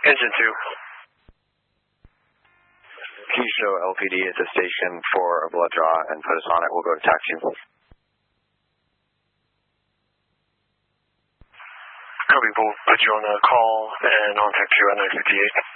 Engine 2. Can you show LPD at the station for a blood draw and put us on it? We'll go to taxi. Copy, we'll put you on a call and on tech 2 at 958.